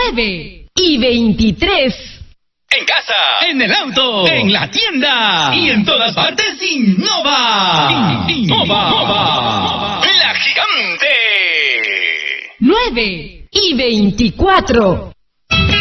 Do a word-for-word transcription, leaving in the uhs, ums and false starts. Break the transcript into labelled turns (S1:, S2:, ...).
S1: nueve y veintitrés.
S2: En casa, en el auto, en la tienda y en todas partes Innova. Innova. La gigante.
S1: nueve y veinticuatro.